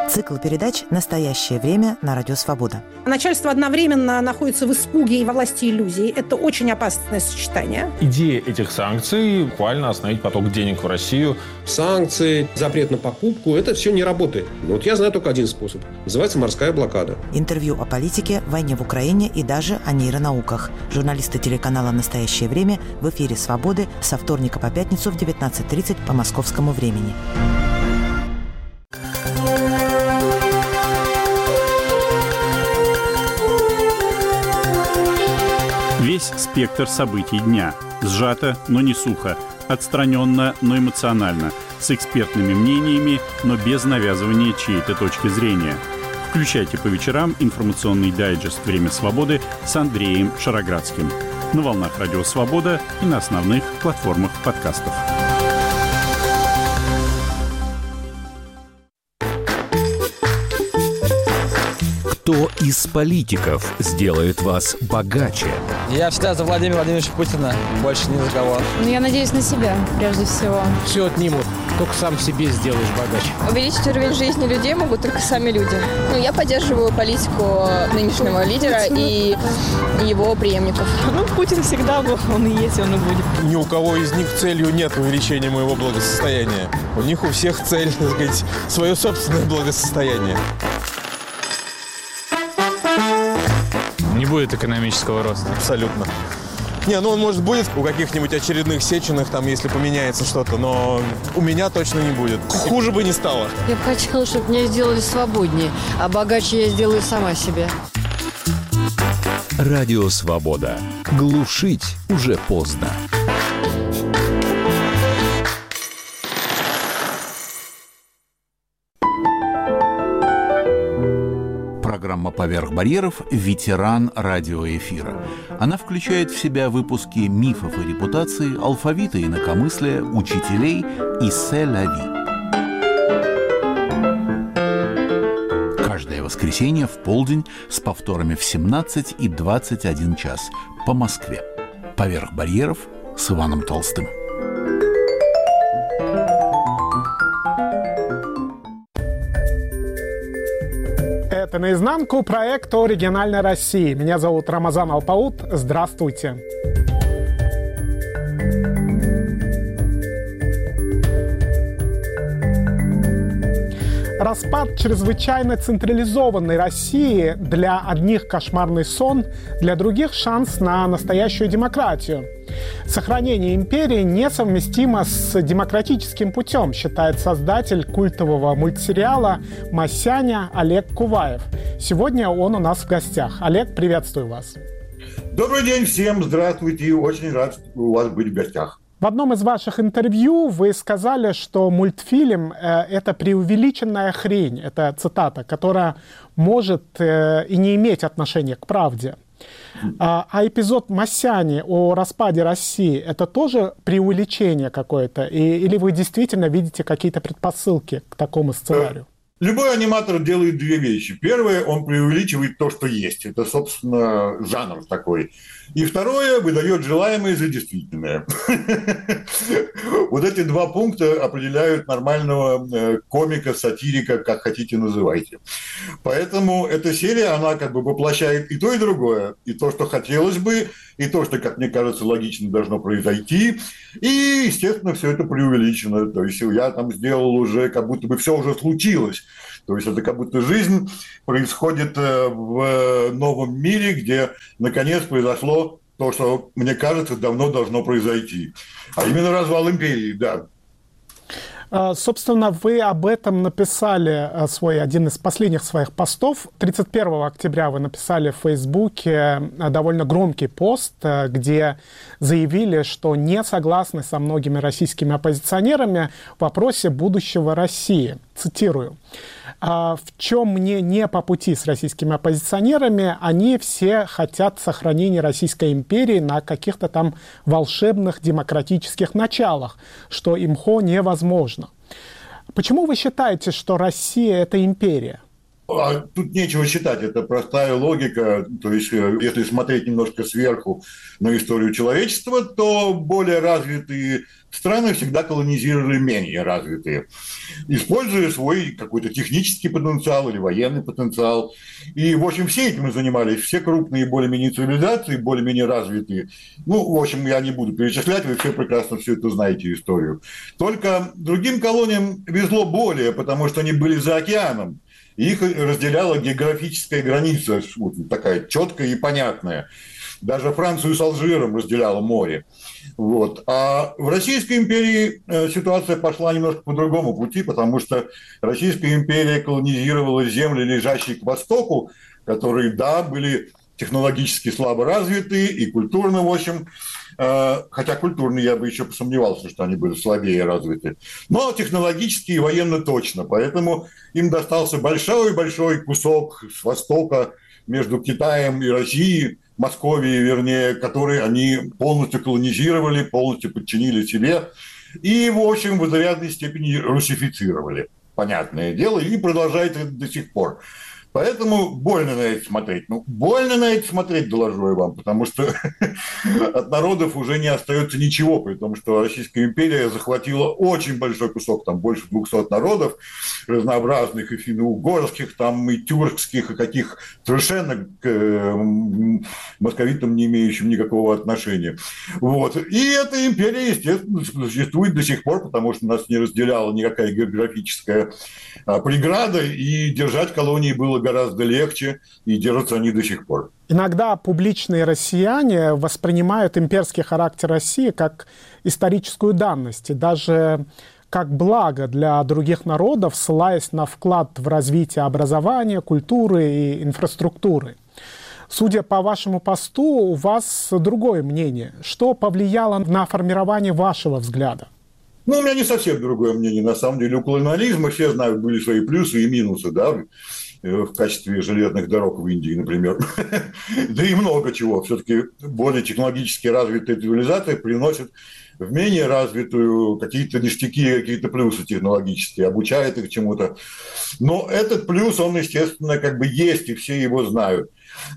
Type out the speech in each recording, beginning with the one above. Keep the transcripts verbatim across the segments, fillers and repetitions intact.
Цикл передач «Настоящее время» на Радио Свобода. Начальство одновременно находится в испуге и во власти иллюзий. Это очень опасное сочетание. Идея этих санкций – буквально остановить поток денег в Россию. Санкции, запрет на покупку – это все не работает. Вот я знаю только один способ. Называется морская блокада. Интервью о политике, войне в Украине и даже о нейронауках. Журналисты телеканала «Настоящее время» в эфире «Свободы» со вторника по пятницу в девятнадцать тридцать по московскому времени. Весь спектр событий дня. Сжато, но не сухо. Отстраненно, но эмоционально. С экспертными мнениями, но без навязывания чьей-то точки зрения. Включайте по вечерам информационный дайджест «Время свободы» с Андреем Шароградским. На волнах Радио Свобода и на основных платформах подкастов. Кто из политиков сделает вас богаче? Я всегда за Владимира Владимировича Путина, больше ни за кого. Ну, я надеюсь на себя, прежде всего. Все отнимут, только сам себе сделаешь богаче. Увеличить уровень жизни людей могут только сами люди. Ну, я поддерживаю политику нынешнего лидера и его преемников. Ну, Путин всегда был, он и есть, он и будет. Ни у кого из них целью нет увеличения моего благосостояния. У них у всех цель, так сказать, свое собственное благосостояние. Не будет экономического роста. Абсолютно. Не, ну он, может, будет у каких-нибудь очередных Сечиных, там, если поменяется что-то, но у меня точно не будет. Хуже бы не стало. Я бы хотела, чтобы меня сделали свободнее, а богаче я сделаю сама себе. Радио Свобода. Глушить уже поздно. Программа «Поверх барьеров» – ветеран радиоэфира. Она включает в себя выпуски мифов и репутаций, алфавита и инакомыслия, учителей и «Се-ля-ви». Каждое воскресенье в полдень с повторами в семнадцать и двадцать один час по Москве. «Поверх барьеров» с Иваном Толстым. Это «Наизнанку» проект о региональной России. Меня зовут Рамазан Алпаут. Здравствуйте. Распад чрезвычайно централизованной России для одних кошмарный сон, для других шанс на настоящую демократию. Сохранение империи несовместимо с демократическим путем, считает создатель культового мультсериала «Масяня» Олег Куваев. Сегодня он у нас в гостях. Олег, приветствую вас. Добрый день всем, здравствуйте, очень рад у вас быть в гостях. В одном из ваших интервью вы сказали, что мультфильм э, – это преувеличенная хрень, это цитата, которая может э, и не иметь отношения к правде. А, а эпизод «Масяни» о распаде России – это тоже преувеличение какое-то? И, или вы действительно видите какие-то предпосылки к такому сценарию? Любой аниматор делает две вещи. Первое, он преувеличивает то, что есть. Это, собственно, жанр такой. И второе, выдает желаемое за действительное. Вот эти два пункта определяют нормального комика, сатирика, как хотите называйте. Поэтому эта серия, она как бы воплощает и то, и другое. И то, что хотелось бы, и то, что, как мне кажется, логично должно произойти. И, естественно, все это преувеличено. То есть я там сделал уже, как будто бы все уже случилось. То есть это как будто жизнь происходит в новом мире, где наконец произошло то, что, мне кажется, давно должно произойти. А именно развал империи, да. Собственно, вы об этом написали свой, один из последних своих постов. тридцать первого октября вы написали в Фейсбуке довольно громкий пост, где заявили, что не согласны со многими российскими оппозиционерами в вопросе будущего России. Цитирую. В чем мне не по пути с российскими оппозиционерами, они все хотят сохранения Российской империи на каких-то там волшебных демократических началах, что имхо невозможно. Почему вы считаете, что Россия – это империя? А тут нечего считать, это простая логика. То есть, если смотреть немножко сверху на историю человечества, то более развитые страны всегда колонизировали менее развитые, используя свой какой-то технический потенциал или военный потенциал. И, в общем, все этим и занимались. Все крупные более-менее цивилизации, более-менее развитые. Ну, в общем, я не буду перечислять, вы все прекрасно все это знаете, историю. Только другим колониям везло более, потому что они были за океаном. Их разделяла географическая граница, вот такая четкая и понятная. Даже Францию с Алжиром разделяло море. Вот. А в Российской империи ситуация пошла немножко по другому пути, потому что Российская империя колонизировала земли, лежащие к востоку, которые, да, были технологически слабо развиты и культурно, в общем, хотя культурно я бы еще посомневался, что они были слабее развиты, но технологически и военно точно, поэтому им достался большой-большой кусок с востока между Китаем и Россией, Московией, вернее, который они полностью колонизировали, полностью подчинили себе и, в общем, в изрядной степени русифицировали, понятное дело, и продолжает это до сих пор. Поэтому больно на это смотреть. Ну, больно на это смотреть, доложу я вам, потому что от народов уже не остается ничего, при том, что Российская империя захватила очень большой кусок, там больше двухсот народов, разнообразных, и финно-угорских, там и тюркских, и каких совершенно к московитам не имеющим никакого отношения. Вот. И эта империя, естественно, существует до сих пор, потому что нас не разделяла никакая географическая преграда, и держать колонии было гораздо легче, и держатся они до сих пор. Иногда публичные россияне воспринимают имперский характер России как историческую данность, и даже как благо для других народов, ссылаясь на вклад в развитие образования, культуры и инфраструктуры. Судя по вашему посту, у вас другое мнение. Что повлияло на формирование вашего взгляда? Ну, у меня не совсем другое мнение. На самом деле у колониализма, все знают, были свои плюсы и минусы, да, в качестве железных дорог в Индии, например. Да и много чего. Все-таки более технологически развитая цивилизация приносит в менее развитую какие-то ништяки, какие-то плюсы технологические, обучает их чему-то. Но этот плюс, он, естественно, как бы есть, и все его знают.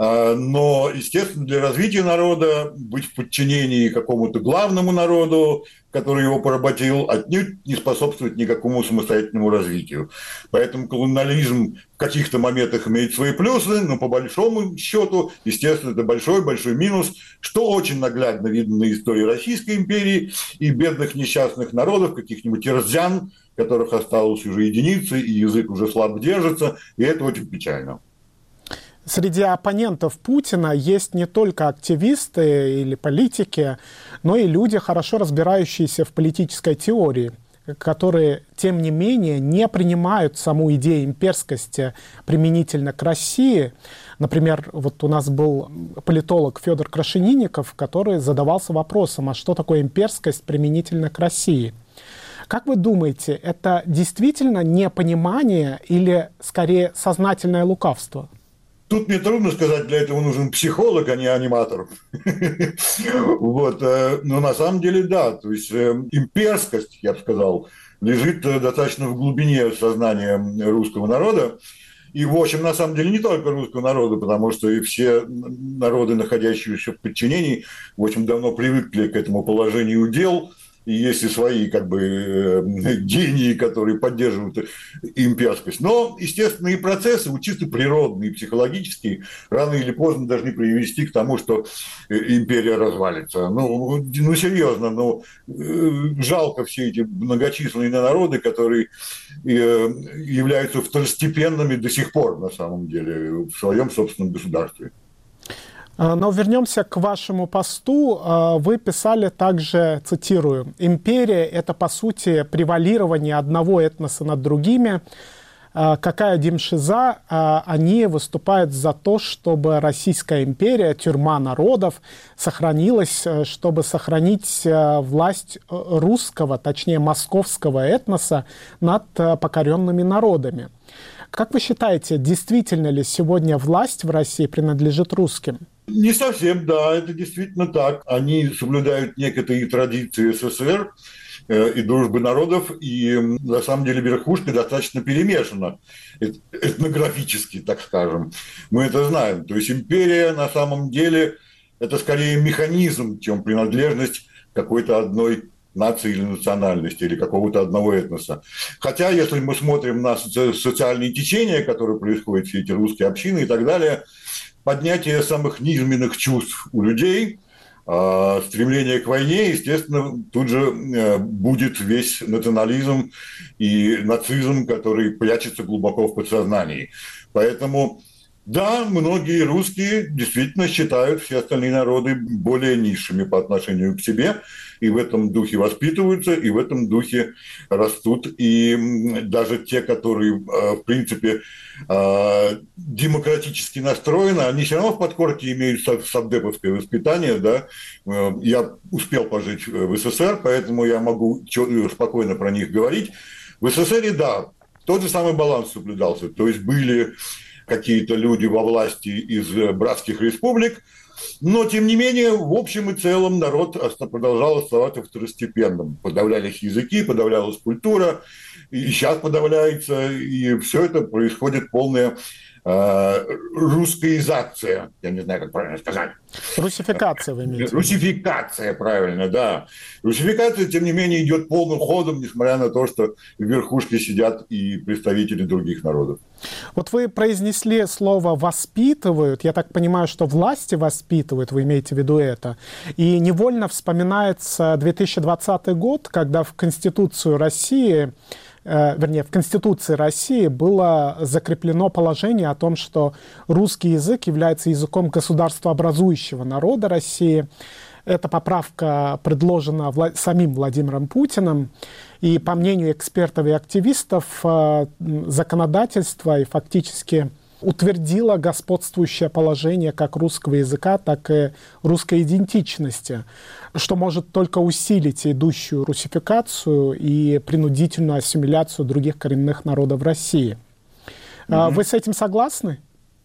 Но, естественно, для развития народа быть в подчинении какому-то главному народу, который его поработил, отнюдь не способствует никакому самостоятельному развитию. Поэтому колониализм в каких-то моментах имеет свои плюсы, но по большому счету, естественно, это большой-большой минус, что очень наглядно видно на истории Российской империи и бедных несчастных народов, каких-нибудь ирзян, которых осталось уже единицы, и язык уже слабо держится, и это очень печально. Среди оппонентов Путина есть не только активисты или политики, но и люди, хорошо разбирающиеся в политической теории, которые, тем не менее, не принимают саму идею имперскости применительно к России. Например, вот у нас был политолог Федор Крашенинников, который задавался вопросом, а что такое имперскость применительно к России? Как вы думаете, это действительно непонимание или, скорее, сознательное лукавство? Тут мне трудно сказать, для этого нужен психолог, а не аниматор. Вот. Но на самом деле, да, то есть имперскость, я бы сказал, лежит достаточно в глубине сознания русского народа. И, в общем, на самом деле, не только русского народа, потому что и все народы, находящиеся в подчинении, в общем, давно привыкли к этому положению дел. И есть и свои, как бы, гении, которые поддерживают имперскость. Но, естественно, и процессы, чисто природные, психологические, рано или поздно должны привести к тому, что империя развалится. Ну, ну серьезно, ну, жалко все эти многочисленные народы, которые являются второстепенными до сих пор, на самом деле, в своем собственном государстве. Но вернемся к вашему посту. Вы писали также, цитирую, «Империя – это, по сути, превалирование одного этноса над другими. Какая димшиза, они выступают за то, чтобы Российская империя, тюрьма народов, сохранилась, чтобы сохранить власть русского, точнее московского этноса над покоренными народами». Как вы считаете, действительно ли сегодня власть в России принадлежит русским? Не совсем, да, это действительно так. Они соблюдают некоторые традиции СССР э, и дружбы народов, и на самом деле верхушка достаточно перемешана этнографически, так скажем. Мы это знаем. То есть империя на самом деле это скорее механизм, чем принадлежность какой-то одной нации или национальности, или какого-то одного этноса. Хотя, если мы смотрим на социальные течения, которые происходят, все эти русские общины и так далее, поднятие самых низменных чувств у людей, стремление к войне, естественно, тут же будет весь национализм и нацизм, который прячется глубоко в подсознании. Поэтому, да, многие русские действительно считают все остальные народы более низшими по отношению к себе, и в этом духе воспитываются, и в этом духе растут. И даже те, которые, в принципе, демократически настроены, они все равно в подкорке имеют совдеповское воспитание. Да? Я успел пожить в СССР, поэтому я могу спокойно про них говорить. В СССР, да, тот же самый баланс соблюдался. То есть были какие-то люди во власти из братских республик, но, тем не менее, в общем и целом народ продолжал оставаться второстепенным. Подавлялись языки, подавлялась культура, и сейчас подавляется, и все это происходит полная э, русскоизация. Я не знаю, как правильно сказать. Русификация, вы имеете в виду? Русификация, правильно, да. Русификация, тем не менее, идет полным ходом, несмотря на то, что в верхушке сидят и представители других народов. Вот вы произнесли слово «воспитывают». Я так понимаю, что власти воспитывают, вы имеете в виду это. И невольно вспоминается две тысячи двадцатый год, когда в Конституцию России, э, вернее, в Конституции России было закреплено положение о том, что русский язык является языком государствообразующего народа России. Эта поправка предложена Вла- самим Владимиром Путиным. И, по мнению экспертов и активистов, законодательство и фактически утвердило господствующее положение как русского языка, так и русской идентичности, что может только усилить идущую русификацию и принудительную ассимиляцию других коренных народов России. Mm-hmm. Вы с этим согласны?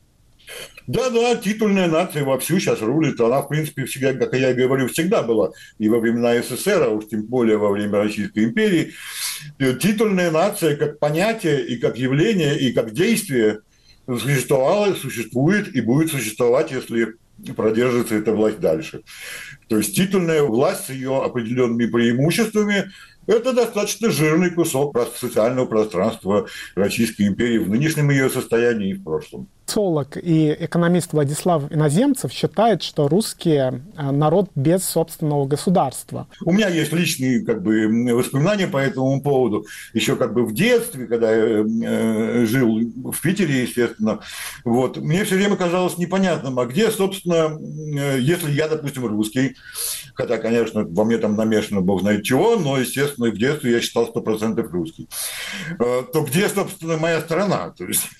Да-да, титульная нация вовсю сейчас рулит. Она, в принципе, всегда, как я и говорю, всегда была. И во времена СССР, а уж тем более во время Российской империи. Титульная нация как понятие, и как явление, и как действие существовала, существует и будет существовать, если продержится эта власть дальше. То есть титульная власть с ее определенными преимуществами – это достаточно жирный кусок социального пространства Российской империи в нынешнем ее состоянии и в прошлом. Социолог и экономист Владислав Иноземцев считает, что русские народ без собственного государства. У меня есть личные как бы, воспоминания по этому поводу. Еще как бы в детстве, когда я э, жил в Питере, естественно, вот, мне все время казалось непонятным, а где, собственно, э, если я, допустим, русский, хотя, конечно, во мне там намешано бог знает чего, но, естественно, в детстве я считал сто процентов русский, э, то где, собственно, моя страна? То есть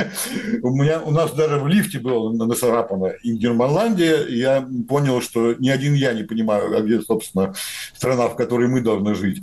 у меня У нас даже в лифте было нацарапано Ингерманландия, и я понял, что ни один я не понимаю, а где, собственно, страна, в которой мы должны жить.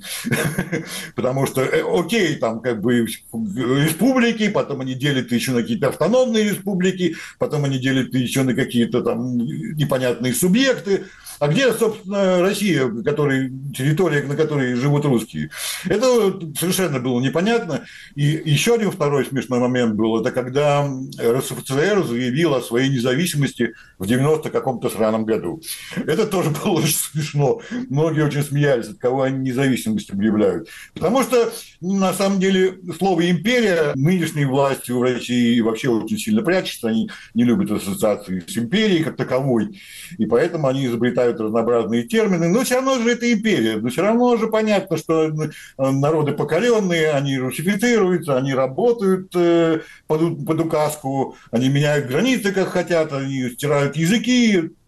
Потому что, окей, там как бы республики, потом они делят еще на какие-то автономные республики, потом они делят еще на какие-то там непонятные субъекты. А где, собственно, Россия, который, территория, на которой живут русские? Это совершенно было непонятно. И еще один второй смешной момент был, это когда РСФСР заявил о своей независимости в девяносто каком-то сраном году. Это тоже было очень смешно. Многие очень смеялись, от кого они независимость объявляют. Потому что, на самом деле, слово «империя» нынешней властью в России вообще очень сильно прячется. Они не любят ассоциации с империей как таковой. И поэтому они изобретают разнообразные термины, но все равно же это империя, но все равно же понятно, что народы покоренные, они русифицируются, они работают под, под указку, они меняют границы, как хотят, они стирают языки,